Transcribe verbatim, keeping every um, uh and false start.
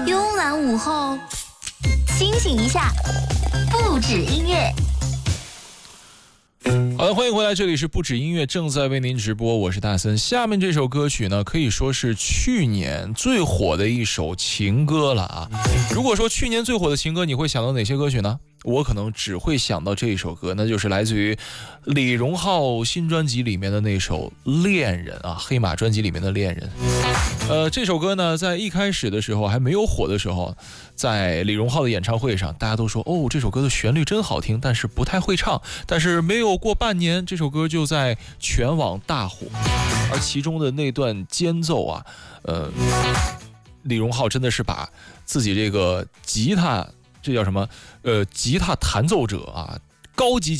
慵懒午后，清醒一下，不止音乐。 好的，欢迎回来，这里是不止音乐，正在为您直播，我是大森。下面这首歌曲呢，可以说是去年最火的一首情歌了啊。如果说去年最火的情歌，你会想到哪些歌曲呢？我可能只会想到这一首歌，那就是来自于李荣浩新专辑里面的那首《恋人》啊，黑马专辑里面的《恋人》。呃，这首歌呢，在一开始的时候还没有火的时候，在李荣浩的演唱会上，大家都说哦，这首歌的旋律真好听，但是不太会唱。但是没有过半年，这首歌就在全网大火，而其中的那段间奏啊，呃，李荣浩真的是把自己这个吉他，这叫什么？呃，吉他弹奏者啊，高级